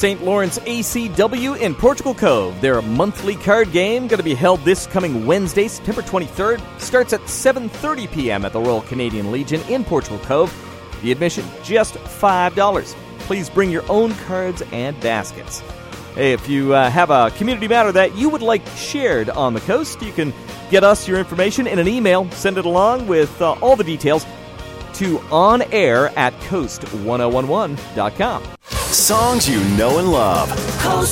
St. Lawrence ACW in Portugal Cove. Their monthly card game going to be held this coming Wednesday, September 23rd. Starts at 7:30 p.m. at the Royal Canadian Legion in Portugal Cove. The admission, just $5. Please bring your own cards and baskets. Hey, if you have a community matter that you would like shared on the coast, you can get us your information in an email. Send it along with all the details to onair@coast1011.com. Songs you know and love. Coast